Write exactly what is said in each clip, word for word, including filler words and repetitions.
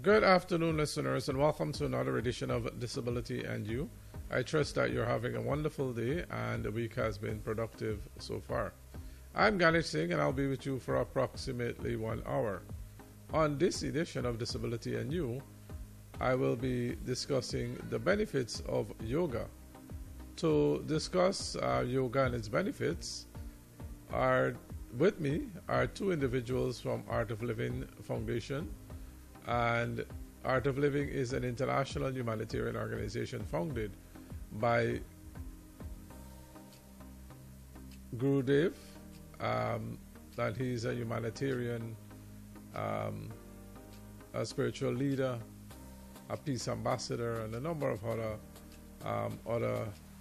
Good afternoon, listeners, and welcome to another edition of Disability and You. I trust that you're having a wonderful day and the week has been productive so far. I'm Ganesh Singh and I'll be with you for approximately one hour. On this edition of Disability and You, I will be discussing the benefits of yoga. To discuss uh, yoga and its benefits, are with me are two individuals from Art of Living Foundation. And Art of Living is an international humanitarian organization founded by Gurudev, um, and he's a humanitarian, um, a spiritual leader, a peace ambassador, and a number of other um, other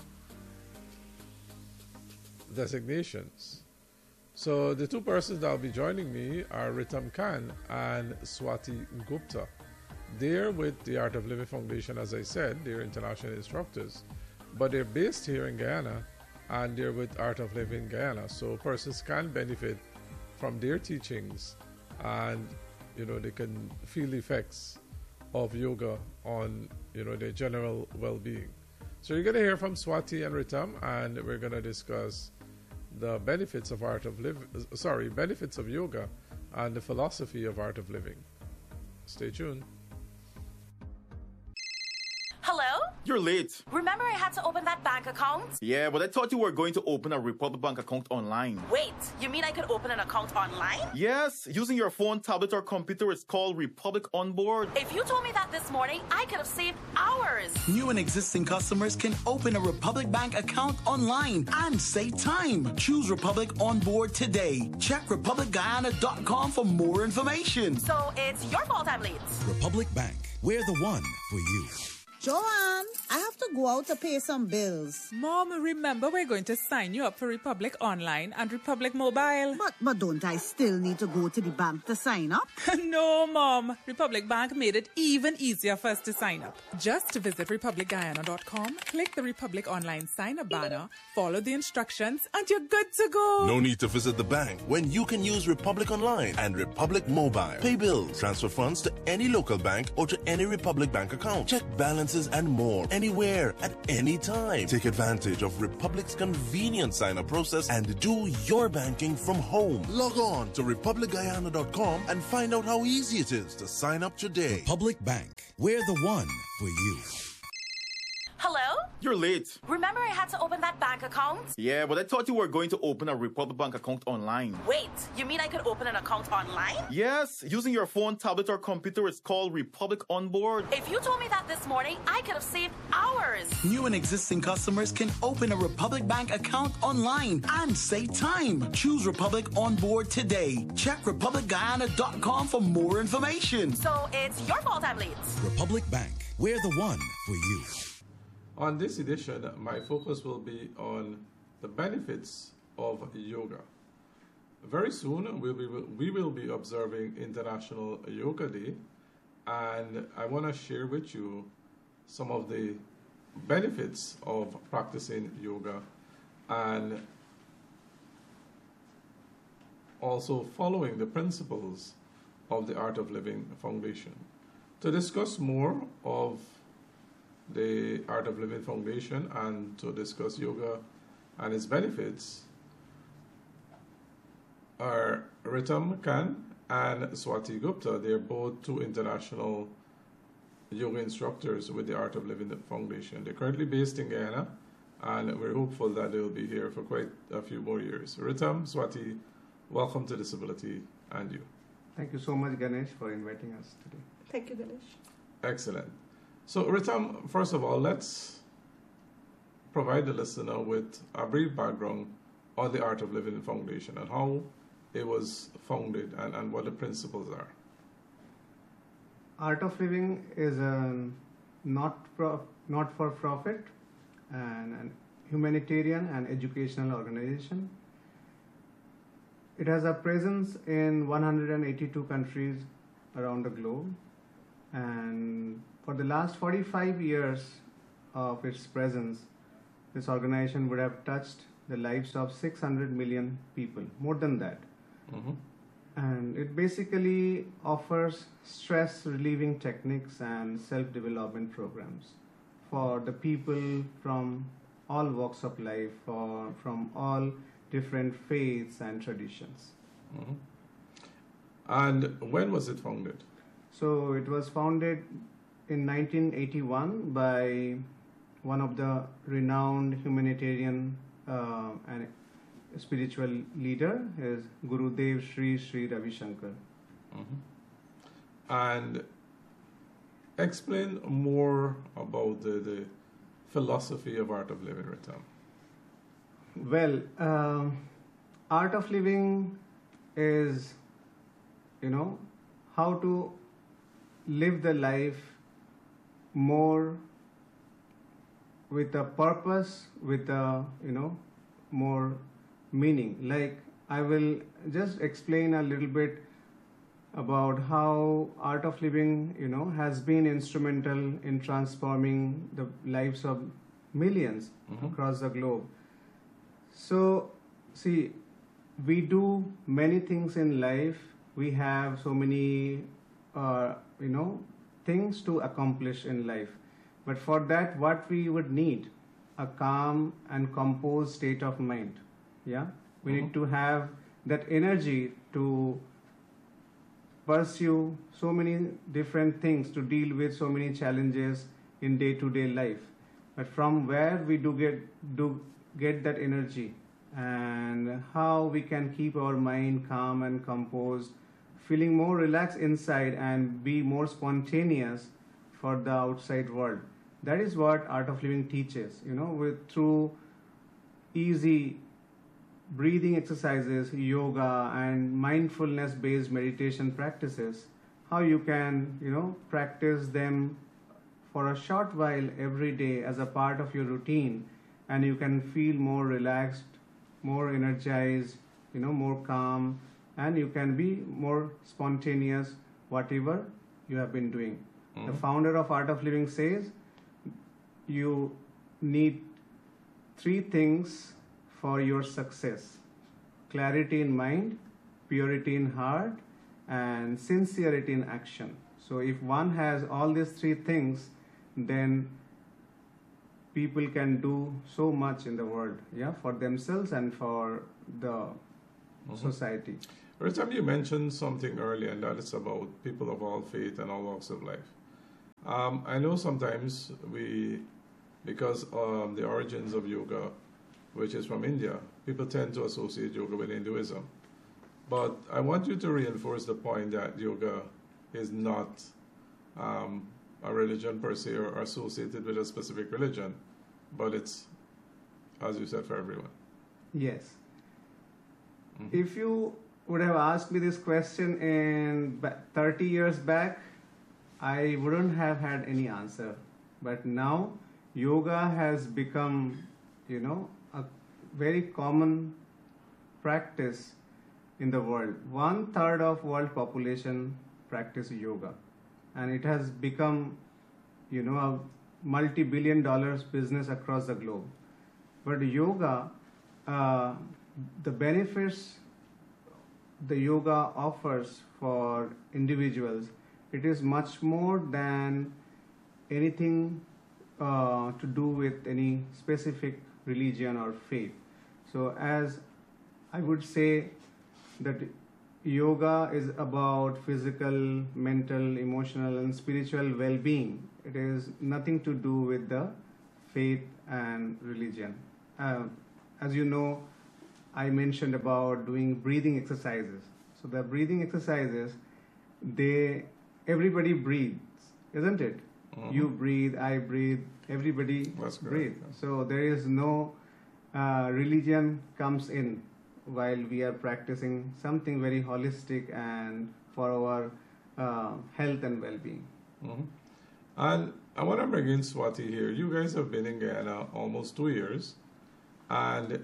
designations. So the two persons that will be joining me are Ritam Khan and Swati Gupta. They're with the Art of Living Foundation, as I said. They're international instructors, but they're based here in Guyana, and they're with Art of Living Guyana. So persons can benefit from their teachings, and you know they can feel the effects of yoga on you know their general well-being. So you're going to hear from Swati and Ritam, and we're going to discuss the benefits of art of live sorry benefits of yoga and the philosophy of Art of Living. Stay tuned. Hello? You're late. Remember I had to open that bank account? Yeah, but I thought you were going to open a Republic Bank account online. Wait, you mean I could open an account online? Yes, using your phone, tablet, or computer. Is called Republic Onboard. If you told me that this morning, I could have saved hours. New and existing customers can open a Republic Bank account online and save time. Choose Republic Onboard today. Check republic guyana dot com for more information. So it's your fault I'm late. Republic Bank, we're the one for you. Joanne, I have to go out to pay some bills. Mom, remember we're going to sign you up for Republic Online and Republic Mobile. But, but don't I still need to go to the bank to sign up? No, Mom. Republic Bank made it even easier for us to sign up. Just visit republic guyana dot com, click the Republic Online sign-up banner, follow the instructions, and you're good to go. No need to visit the bank when you can use Republic Online and Republic Mobile. Pay bills, transfer funds to any local bank or to any Republic Bank account. Check balances and more anywhere at any time. Take advantage of Republic's convenient sign-up process and do your banking from home. Log on to republic guyana dot com and find out how easy it is to sign up today. Republic Bank, we're the one for you. Hello? You're late. Remember I had to open that bank account? Yeah, but I thought you were going to open a Republic Bank account online. Wait, you mean I could open an account online? Yes, using your phone, tablet, or computer. Is called Republic Onboard. If you told me that this morning, I could have saved hours. New and existing customers can open a Republic Bank account online and save time. Choose Republic Onboard today. Check republic guyana dot com for more information. So it's your fault I'm late. Republic Bank, we're the one for you. On this edition, my focus will be on the benefits of yoga. Very soon, we'll be, we will be observing International Yoga Day, and I want to share with you some of the benefits of practicing yoga and also following the principles of the Art of Living Foundation. To discuss more of the Art of Living Foundation and to discuss yoga and its benefits are Ritam Khan and Swati Gupta. They're both two international yoga instructors with the Art of Living Foundation. They're currently based in Guyana, and we're hopeful that they'll be here for quite a few more years. Ritam, Swati, welcome to Disability and You. Thank you so much, Ganesh, for inviting us today. Thank you, Ganesh. Excellent. So, Ritam, first of all, let's provide the listener with a brief background on the Art of Living Foundation and how it was founded and, and what the principles are. Art of Living is a not pro, not for profit and an humanitarian and educational organization. It has a presence in one hundred eighty-two countries around the globe, and for the last forty-five years of its presence, this organization would have touched the lives of six hundred million people, more than that. Mm-hmm. And it basically offers stress relieving techniques and self development programs for the people from all walks of life or from all different faiths and traditions. Mm-hmm. And when was it founded? So it was founded in nineteen eighty-one by one of the renowned humanitarian uh, and spiritual leader is Gurudev Sri Sri Ravi Shankar. Mm-hmm. And explain more about the, the philosophy of Art of Living, Ritam. Well, uh, Art of Living is, you know, how to live the life more with a purpose, with a, you know, more meaning. Like, I will just explain a little bit about how Art of Living, you know, has been instrumental in transforming the lives of millions mm-hmm. across the globe. So, see, we do many things in life. We have so many, uh, you know, things to accomplish in life. But for that, what we would need? A calm and composed state of mind. Yeah, we mm-hmm. need to have that energy to pursue so many different things, to deal with so many challenges in day-to-day life. But from where we do get do get that energy, and how we can keep our mind calm and composed, feeling more relaxed inside and be more spontaneous for the outside world. That is what Art of Living teaches, you know, with through easy breathing exercises, yoga, and mindfulness-based meditation practices, how you can, you know, practice them for a short while every day as a part of your routine, and you can feel more relaxed, more energized, you know, more calm, and you can be more spontaneous, whatever you have been doing. Mm-hmm. The founder of Art of Living says, you need three things for your success: clarity in mind, purity in heart, and sincerity in action. So if one has all these three things, then people can do so much in the world, yeah, for themselves and for the mm-hmm. society. Ritam, you mentioned something earlier, and that is about people of all faith and all walks of life. Um, I know sometimes we, because um, the origins of yoga, which is from India, people tend to associate yoga with Hinduism. But I want you to reinforce the point that yoga is not um, a religion per se or associated with a specific religion, but it's, as you said, for everyone. Yes. Mm-hmm. If you would have asked me this question in thirty years back, I wouldn't have had any answer. But now, yoga has become, you know, a very common practice in the world. One third of world population practice yoga, and it has become, you know, a multi-billion dollars business across the globe. But yoga, uh, the benefits the yoga offers for individuals, it is much more than anything uh, to do with any specific religion or faith. So as I would say that yoga is about physical, mental, emotional, and spiritual well-being. It is nothing to do with the faith and religion. Uh, as you know, I mentioned about doing breathing exercises. So the breathing exercises, they everybody breathes, isn't it? Mm-hmm. You breathe, I breathe, everybody That's breathes. correct. So there is no uh, religion comes in while we are practicing something very holistic and for our uh, health and well-being. Mm-hmm. And I want to bring in Swati here. You guys have been in Guyana almost two years, and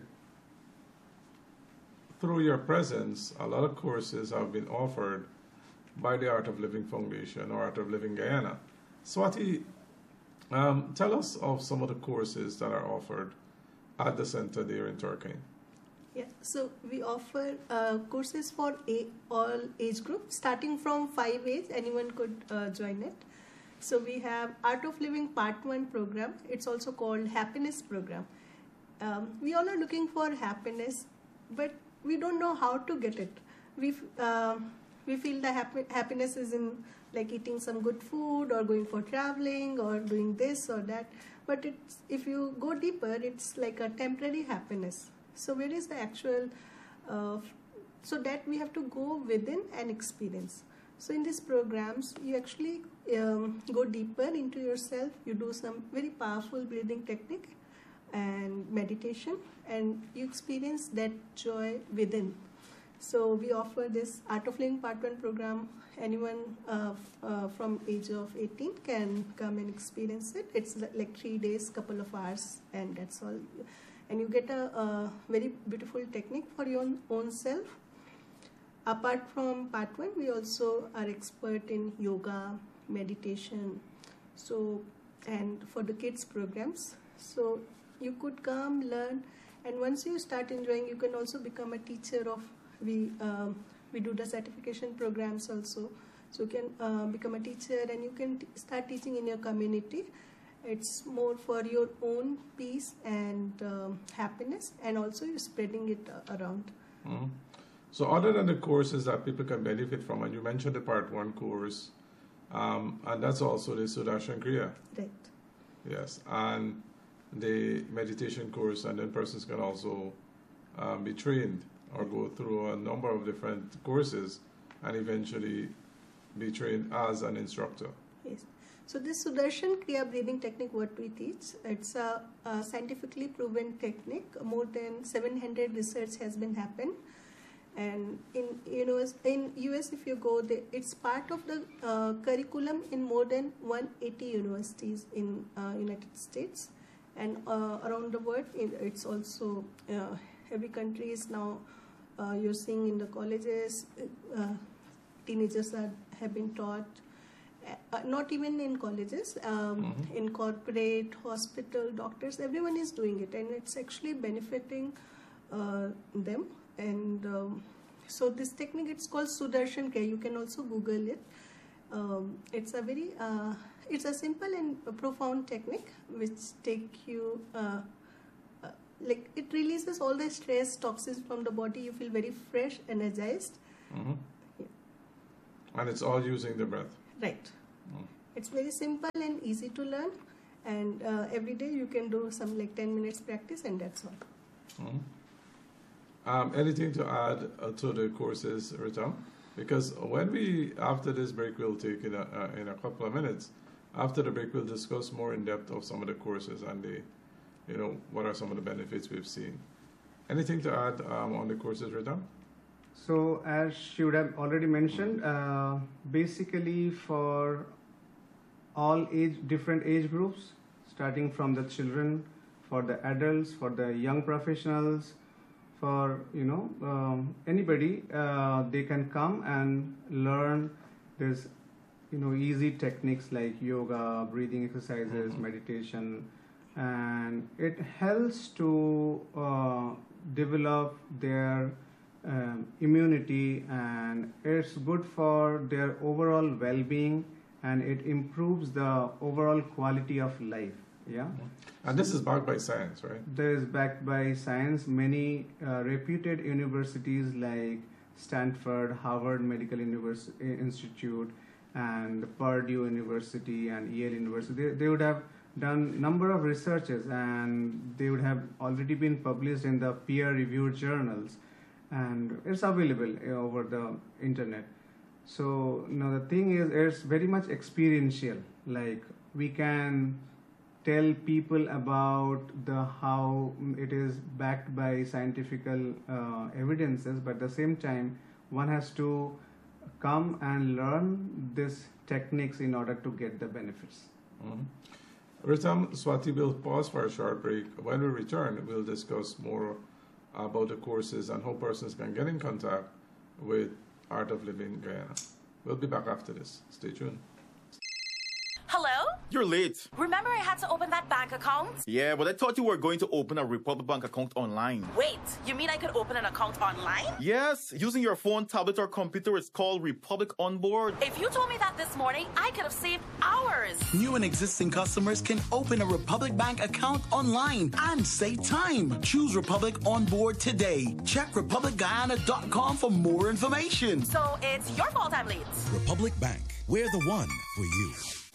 through your presence, a lot of courses have been offered by the Art of Living Foundation or Art of Living Guyana. Swati, um, tell us of some of the courses that are offered at the center there in Turkey. Yeah, so we offer uh, courses for a, all age groups, starting from five age, anyone could uh, join it. So we have Art of Living Part one program. It's also called Happiness program. Um, we all are looking for happiness, but we don't know how to get it. We uh, we feel the happy, happiness is in like eating some good food or going for traveling or doing this or that. But it's, if you go deeper, it's like a temporary happiness. So where is the actual, uh, so that we have to go within and experience. So in these programs, you actually um, go deeper into yourself. You do some very powerful breathing technique and meditation, and you experience that joy within. So we offer this Art of Living Part one program. Anyone uh, uh, from age of eighteen can come and experience it. It's like three days, couple of hours, and that's all. And you get a, a very beautiful technique for your own, own self. Apart from part one, we also are expert in yoga, meditation, so and for the kids programs. So you could come, learn, and once you start enjoying, you can also become a teacher of. We um, we do the certification programs also, so you can uh, become a teacher and you can t start teaching in your community. It's more for your own peace and um, happiness, and also you're spreading it uh, around. Mm-hmm. So other than the courses that people can benefit from, and you mentioned the part one course, um, and that's also the Sudarshan Kriya. Right. Yes, and the meditation course, and then persons can also um, be trained or go through a number of different courses and eventually be trained as an instructor. Yes. So this Sudarshan Kriya breathing technique, what we teach, it's a, a scientifically proven technique. More than seven hundred research has been happened. And in you know in U S, if you go there, it's part of the uh, curriculum in more than one hundred eighty universities in uh, United States, and uh, around the world. It's also uh, every country is now uh, you're seeing in the colleges, uh, teenagers are have been taught. Uh, not even in colleges, um, mm-hmm. in corporate, hospital, doctors, everyone is doing it, and it's actually benefiting uh, them. And um, so this technique, it's called Sudarshan Kriya. You can also Google it. Um, it's a very, uh, it's a simple and a profound technique which take you, uh, uh, like it releases all the stress, toxins from the body. You feel very fresh, energized. Mm-hmm. Yeah. And it's all using the breath. Right. Mm. It's very simple and easy to learn, and uh, every day you can do some like ten minutes practice, and that's all. Mm. Um, anything to add uh, to the courses, Ritam? Because when we, after this break, we'll take in a, uh, in a couple of minutes. After the break, we'll discuss more in depth of some of the courses and the, you know, what are some of the benefits we've seen. Anything to add um, on the courses, Ritam? So as she would have already mentioned, uh, basically for all age, different age groups, starting from the children, for the adults, for the young professionals, for you know um, anybody, uh, they can come and learn this, you know, easy techniques like yoga, breathing exercises, mm-hmm. meditation, and it helps to uh, develop their Um, immunity, and it's good for their overall well-being, and it improves the overall quality of life. Yeah. And this is backed by science, right? This is backed by science. Many uh, reputed universities like Stanford, Harvard Medical University Institute, and Purdue University and Yale University, they, they would have done number of researches, and they would have already been published in the peer-reviewed journals. And it's available over the internet. So you know, the thing is, it's very much experiential. Like we can tell people about the how it is backed by scientific uh, evidences, but at the same time, one has to come and learn these techniques in order to get the benefits. Mm-hmm. Ritam, Swati will pause for a short break. When we return, we'll discuss more about the courses and how persons can get in contact with Art of Living Guyana. We'll be back after this. Stay tuned. Hello? You're late. Remember I had to open that bank account? Yeah, but I thought you were going to open a Republic Bank account online. Wait, you mean I could open an account online? Yes, using your phone, tablet, or computer. It's called Republic Onboard. If you told me that this morning, I could have saved hours. New and existing customers can open a Republic Bank account online and save time. Choose Republic Onboard today. Check republic guyana dot com for more information. So it's your fault I'm late. Republic Bank. We're the one for you.